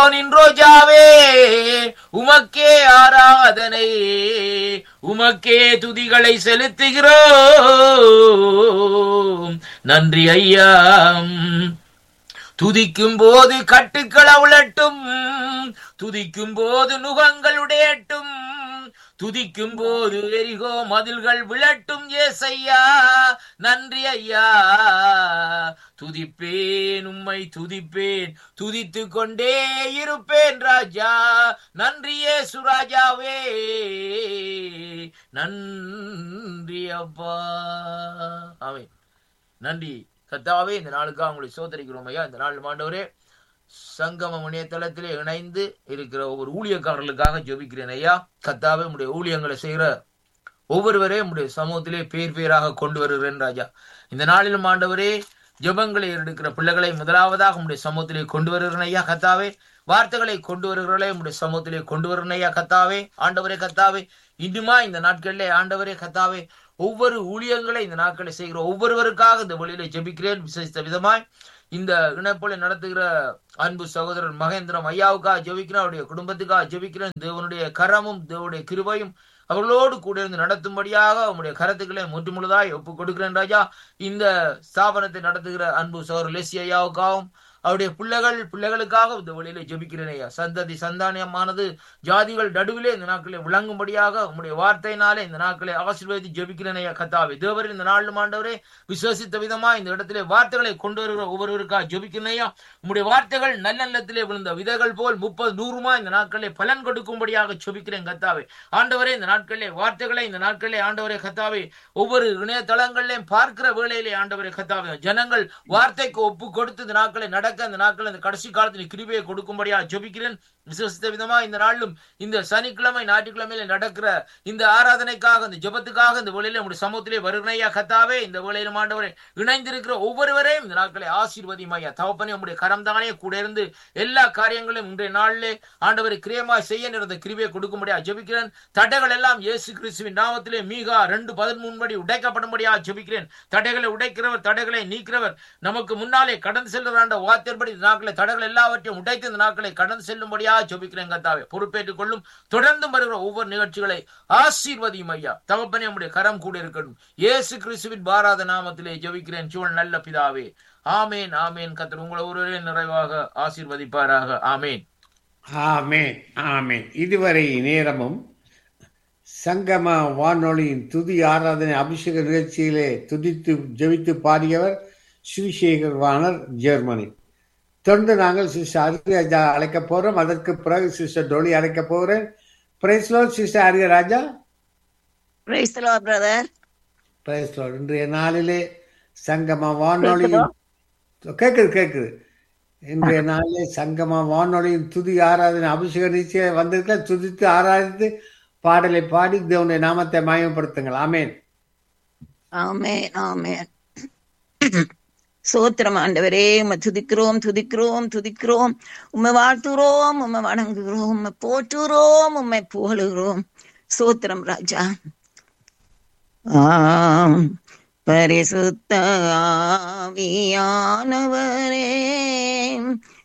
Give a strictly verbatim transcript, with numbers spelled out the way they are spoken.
சீயோனின் ரோஜாவே உமக்கே ஆராதனை, உமக்கே துதிகளை செலுத்துகிறோம். நன்றி ஐயா. துதிக்கும் போது கட்டுக்கள் அவிழட்டும், துதிக்கும் போது நுகங்கள் உடையட்டும், துதிக்கும் போது எரிகோ மதில்கள் விழட்டும். ஏசையா நன்றி ஐயா. துதிப்பேன் உம்மை துதிப்பேன், துதித்து கொண்டே இருப்பேன் ராஜா. நன்றி இயேசு ராஜாவே, நன்றி அப்பா. ஆமென். நன்றி கர்த்தாவே. இந்த நாளுக்காக உங்களை சோதரிக்கிறோம் ஐயா. இந்த நாள் ஆண்டவரே சங்கமம் இணையதளத்திலே இணைந்து இருக்கிற ஒவ்வொரு ஊழியக்காரர்களுக்காக ஜெபிக்கிறேன் ஐயா. கர்த்தாவே உம்முடைய ஊழியங்களை செய்கிற ஒவ்வொருவரே உம்முடைய சமூகத்திலே பேர் பேராக கொண்டு வருகிறேன் ராஜா. இந்த நாளிலும் ஆண்டவரே ஜெபங்களை எடுக்கிற பிள்ளைகளை முதலாவதாக உம்முடைய சமூகத்திலே கொண்டு வருகிறேன் ஐயா. கர்த்தாவே வார்த்தைகளை கொண்டு வருகிறவர்களே உம்முடைய சமூகத்திலே கொண்டு வருகிறேன் ஐயா. கர்த்தாவே ஆண்டவரே கர்த்தாவே இன்னுமா இந்த நாட்களிலே ஆண்டவரே கர்த்தாவே ஒவ்வொரு ஊழியங்களை இந்த நாட்களை செய்கிற ஒவ்வொருவருக்காக இந்த வழியிலே ஜெபிக்கிறேன். விசேஷித்த விதமாய் இந்த இணைப்பொழி நடத்துகிற அன்பு சகோதரன் மகேந்திரம் ஐயாவுக்காக ஜெபிக்கிறேன், அவருடைய குடும்பத்துக்காக ஜெபிக்கிறேன். தேவனுடைய கரமும் தேவனுடைய கிருபையும் அவர்களோடு கூட இருந்து நடத்தும்படியாக உங்களுடைய கருத்துக்களை முற்று முழுதாய் ஒப்புக் கொடுக்கிறேன் ராஜா. இந்த ஸ்தாபனத்தை நடத்துகிற அன்பு சகோதரர் லெசி ஐயாவுக்காகவும் அவருடைய பிள்ளைகள் பிள்ளைகளுக்காக இந்த வழியிலே ஜெபிக்கிறேன் ஐயா. சந்ததி சந்தானியமானது ஜாதிகள் நடுவிலே இந்த நாட்களை விளங்கும்படியாக உங்களுடைய வார்த்தையினாலே இந்த நாட்களை ஆசீர்வதித்து ஜெபிக்கிறேன் ஐயா. கர்த்தாவே தேவரின் இந்த நாளும் ஆண்டவரே விசுவசித்த விதமா இந்த இடத்திலே வார்த்தைகளை கொண்டு வருகிற ஒவ்வொருவருக்காக ஜெபிக்கிறேன் ஐயா. உங்களுடைய வார்த்தைகள் நல்ல நிலத்திலே விழுந்த விதைகள் போல் முப்பது நூறுமா இந்த நாட்களிலே பலன் கொடுக்கும்படியாக ஜெபிக்கிறேன் கர்த்தாவே. ஆண்டவரே இந்த நாட்களிலே வார்த்தைகளை இந்த நாட்களிலே ஆண்டவரே கர்த்தாவே ஒவ்வொரு இணையதளங்களிலேயும் பார்க்கிற வேளையிலே ஆண்டவரே கர்த்தாவே ஜனங்கள் வார்த்தைக்கு ஒப்பு கொடுத்து இந்த நாட்களை நடக்க இந்த நாட்கள் இந்த கடைசி காலத்தில் கிருபையை கொடுக்கும்படியா ஜெபிக்கிறேன். விசுவசித்த விதமா இந்த நாளிலும் இந்த சனிக்கிழமை ஞாயிற்றுக்கிழமையில நடக்கிற இந்த ஆராதனைக்காக இந்த ஜெபத்துக்காக இந்த வேளையில உங்களுடைய சமூகத்திலே வருகிறேன் கர்த்தாவே. இந்த வேளையிலும் ஆண்டவரே இணைந்திருக்கிற ஒவ்வொருவரையும் இந்த நாட்களை ஆசீர்வதியும் ஐயா. தகப்பனே உங்களுடைய கரம் தானே கூட இருந்து எல்லா காரியங்களையும் இன்றைய நாளிலே ஆண்டவரை கிரியமாய் செய்ய நிறந்த கிருபையை கொடுக்கும்படியா ஜெபிக்கிறேன். தடைகள் எல்லாம் இயேசு கிறிஸ்துவின் நாமத்திலே மீகா ரெண்டு பதிமூணு படி உடைக்கப்படும்படியா ஜெபிக்கிறேன். தடைகளை உடைக்கிறவர் தடைகளை நீக்கிறவர் நமக்கு முன்னாலே கடந்து செல்கிற வார்த்தைப்படி இந்த நாட்களை தடைகள் எல்லாவற்றையும் உடைத்து இந்த நாட்களை கடந்து செல்லும்படியா ஜெபிக்கிறேன் கர்த்தாவே. பொறுப்பேற்றுக் கொள்ளும். தொடர்ந்து வருகிற ஒவ்வொரு நிகழ்ச்சிகளை ஆசீர்வதியும் ஐயா. தகப்பனே உம்முடைய கரம் கூட இருக்கட்டும். இயேசு கிறிஸ்துவின் பாராத நாமத்திலே ஜெபிக்கிறேன் சூழல் நல்ல பிதாவே. ஆமேன் ஆமேன். கர்த்தர் உங்களை ஒருவரே நிறைவாக ஆசீர்வதிப்பாராக. ஆமேன் ஆமேன் ஆமேன். இதுவரை நேரமும் சங்கம வானொலியின் துதி ஆராதனை அபிஷேக நிகழ்ச்சியிலே துதித்து ஜெபித்து பாடியவர் ஸ்ரீசேகர் வாணர், ஜெர்மனி. தொடர்ந்து நாங்கள் சிஸ்டர் ஆரியராஜா அழைக்க போறோம். அதற்கு பிறகு சிஸ்டர் டோலி அழைக்க போகிறேன். Price Lord sister Ariyaraja. Praise the Lord brother. Price Lord. இன்றைய நாளிலே சங்கம வானொலியின் கேக்குது கேக்குது இன்றைய நாளிலே சங்கம வானொலியின் துதி ஆராதனை அபிஷேக நிச்சய வந்திருக்க துதித்து ஆராதித்து பாடலை பாடி தேவனுடைய நாமத்தை மகிமைப்படுத்துங்கள். ஆமேன் ஆமேன் ஆமேன். சோத்திரம் ஆண்டவரே, உம்மை துதிக்கிறோம் துதிக்கிறோம் துதிக்கிறோம். உம்மை வாழ்த்துகிறோம், உம்மை வணங்குகிறோம், உம்மை போற்றுகிறோம், உம்மை புகழுகிறோம். சோத்திரம் ராஜா. ஆம் பரிசுத்த ஆவியானவரே